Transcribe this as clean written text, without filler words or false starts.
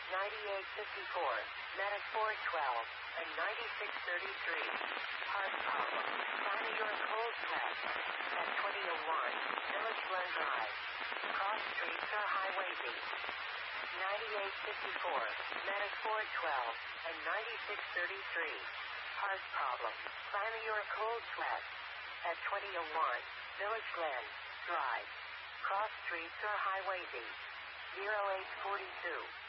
9854, Medic 412, and 9633. Heart problem. Find your cold test at 2001 Village Glen Drive. Cross streets or Highway B. 9854, Medic 412, and 9633. Heart problem. Find your cold test at 2001 Village Glen Drive. Cross streets or Highway B. 0842.